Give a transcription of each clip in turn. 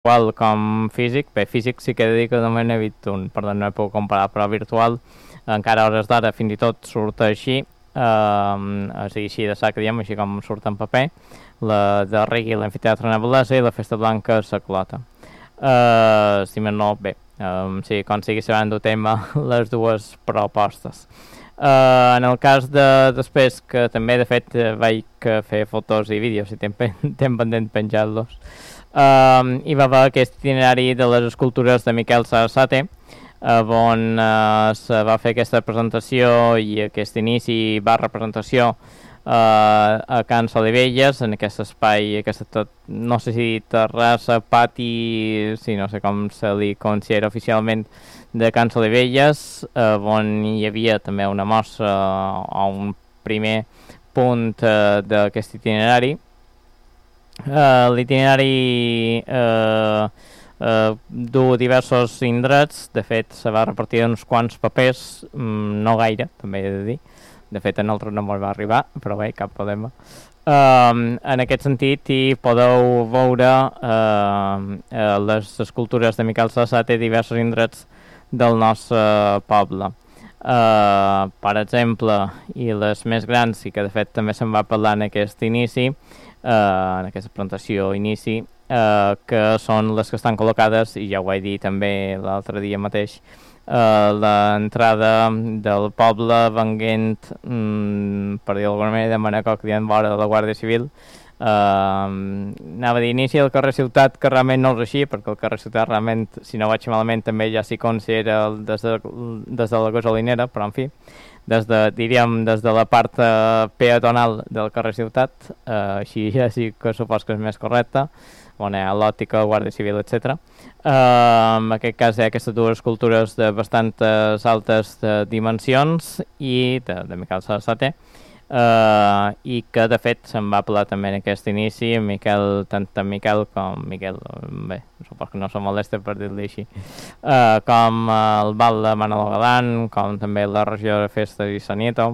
virtual com físic. Bé, físic sí que he de dir que només n'he vist un, per tant no he pogut comparar, però virtual encara a hores d'ara fins i tot surt així, així de sac, diguem, així com surt en paper, la de Reggae, l'Amfiteatre Nebulosa i la Festa Blanca a la Clota. Si més no, bé, sí, com sigui se van dur tema les dues propostes. En el cas de després, que també de fet vaig fer fotos i vídeos i tenc pendent penjar-los, hi va haver aquest itinerari de les escultures de Miquel Sarasate, on se va fer aquesta presentació i aquest inici barra presentació a Can Solivelles, en aquest espai, aquesta, no sé si terrassa, pati, sí, no sé com se li considera oficialment, de Can Solivelles, on hi havia també una mostra o un primer punt d'aquest itinerari. L'itinerari du diversos indrets, de fet se va repartir uns quants papers, no gaire, també he de dir, de fet en altres no me'l va arribar, però bé, cap problema. En aquest sentit hi podeu veure les escultures de Miquel Sarasate a diversos indrets del nostre poble. Per exemple, i les més grans, i que de fet també se'n va parlar en aquest inici, en aquesta presentació inici, que són les que estan col·locades, i ja ho vaig dir també l'altre dia mateix, l'entrada del poble venguent, per dir d'alguna manera, de Manacoc, dient vora de la Guàrdia Civil. Anava a dir inici del carrer Ciutat, que realment no és així, perquè el carrer Ciutat realment, si no vaig malament, també ja s'hi considera des de la gasolinera, però en fi, des de la part peatonal del carrer Ciutat, així ja sí que supos que és més correcte, on hi ha l'òptica, Guàrdia Civil, etc. En aquest cas hi ha aquestes dues escultures de bastantes altes dimensions i de Miquel Sarasate, i que de fet se'n va parlar també en aquest inici, tant en Miquel com Miquel, bé, supos que no se molesta per dir-li així, com el Val de Manolo Galán, com també la regió de Festes i Sant Nieto.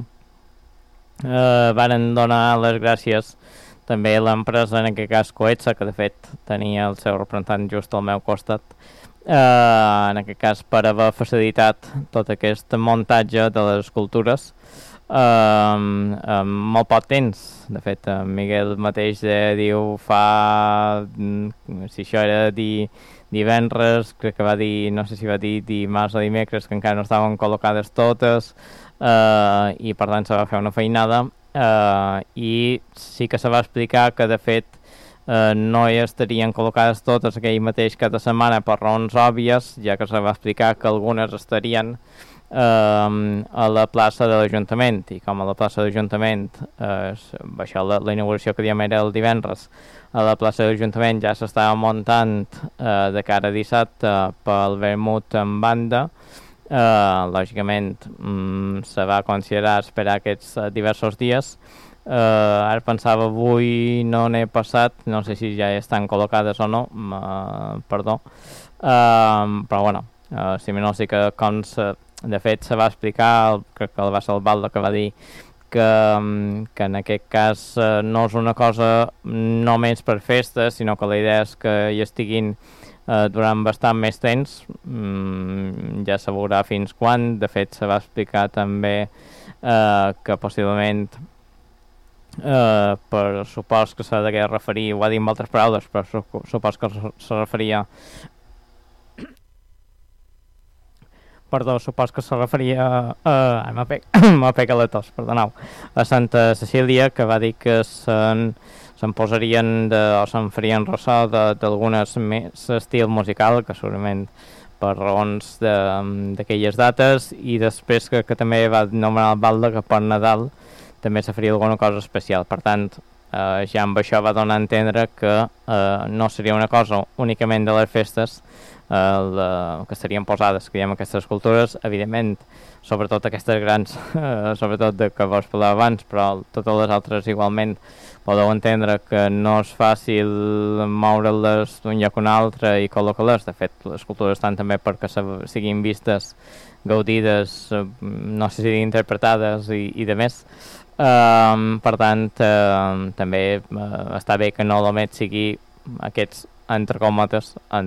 Varen donar les gràcies també l'empresa, en aquest cas Coetsa, que de fet tenia el seu representant just al meu costat, en aquest cas per haver facilitat tot aquest muntatge de les escultures amb molt poc temps. De fet, Miguel mateix diu si això era divendres, crec que va dir, no sé si va dir dimarts o dimecres, que encara no estaven col·locades totes, i per tant se va fer una feinada, i sí que se va explicar que de fet no hi estarien col·locades totes aquell mateix cada setmana per raons òbvies, ja que se va explicar que algunes estarien a la plaça de l'Ajuntament, i com a la plaça de l'Ajuntament, això, la inauguració que diem era el divendres, a la plaça de l'Ajuntament ja s'estava muntant de cara a dissabte pel vermut en banda. Lògicament se va considerar esperar aquests diversos dies. Ara pensava, avui no n'he passat, no sé si ja estan col·locades o no, perdó, però bueno, si no, sí que com de fet se va explicar, crec que va ser el Baldo que va dir que en aquest cas no és una cosa només per festes, sinó que la idea és que hi estiguin durant bastant més temps, ja se veurà fins quan. De fet se va explicar també que possiblement per supos que s'ha de referir, ho va dir amb altres paraules, però supos que se referia m'ha pegat la tos, perdoneu, a Santa Cecília, que va dir que se'n posarien o se'n farien ressò d'algunes més estil musical, que segurament per raons d'aquelles dates, i després que també va nomenar el Balda que per Nadal també se faria alguna cosa especial. Per tant, ja amb això va donar a entendre que no seria una cosa únicament de les festes que estarien posades, que diem aquestes escultures, evidentment, sobretot aquestes grans, sobretot de que vos parlava abans, però totes les altres igualment podeu entendre que no és fàcil moure-les d'un lloc a un altre i col·locar-les. De fet, les escultures estan també perquè siguin vistes, gaudides, no sé si interpretades i de més. Per tant, també està bé que no només sigui aquests entre cometes,